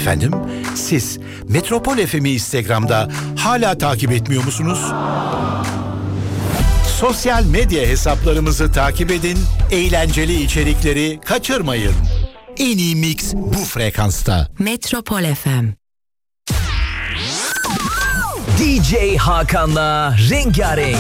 Efendim, siz Metropol FM'i Instagram'da hala takip etmiyor musunuz? Sosyal medya hesaplarımızı takip edin, eğlenceli içerikleri kaçırmayın. En iyi mix bu frekansta. Metropol FM. DJ Hakan'la Rengarenk.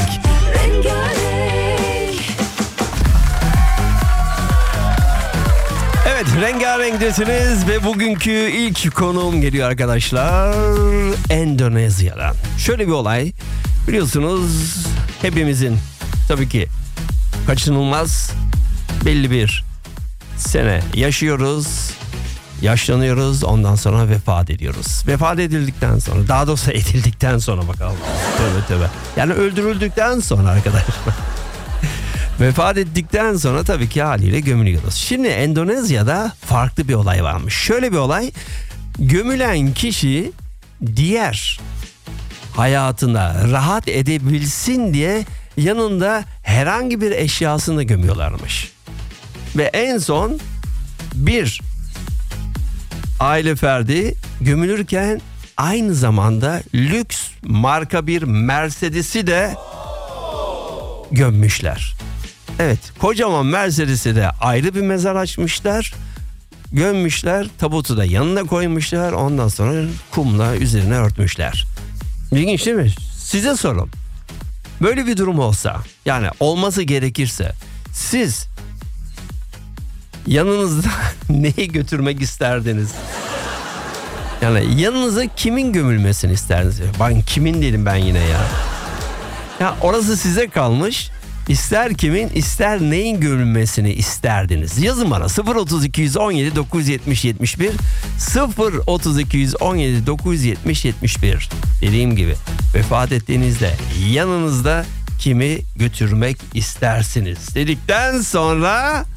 Evet, Rengarenk'tesiniz ve bugünkü ilk konuğum geliyor arkadaşlar. Endonezya'dan. Şöyle bir olay, biliyorsunuz hepimizin tabii ki kaçınılmaz belli bir sene yaşıyoruz. Yaşlanıyoruz, ondan sonra vefat ediyoruz. Vefat edildikten sonra, daha doğrusu edildikten sonra bakalım. Tövbe. Yani öldürüldükten sonra arkadaşlar. Vefat ettikten sonra tabii ki haliyle gömülüyoruz. Şimdi Endonezya'da farklı bir olay varmış. Şöyle bir olay, gömülen kişi diğer hayatına rahat edebilsin diye yanında herhangi bir eşyasını gömüyorlarmış. Ve en son bir aile ferdi gömülürken aynı zamanda lüks marka bir Mercedes'i de gömmüşler. Evet, kocaman Mercedes'i de ayrı bir mezar açmışlar, gömmüşler, tabutu da yanına koymuşlar, ondan sonra kumla üzerine örtmüşler. İlginç değil mi? Size sorun. Böyle bir durum olsa, yani olması gerekirse, siz yanınızda neyi götürmek isterdiniz? Yani yanınıza kimin gömülmesini isterdiniz? Ben kimin dedim ben yine ya. Ya orası size kalmış. İster kimin, ister neyin gömülmesini isterdiniz? Yazın bana 03217 970 71 03217 970 71. Dediğim gibi vefat ettiğinizde yanınızda kimi götürmek istersiniz dedikten sonra